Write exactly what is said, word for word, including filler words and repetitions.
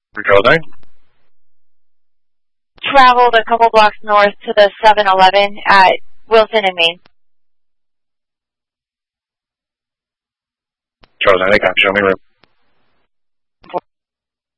Charles nine. Traveled a couple blocks north to the seven eleven at Wilson and Main. Charles nine, I got show me room.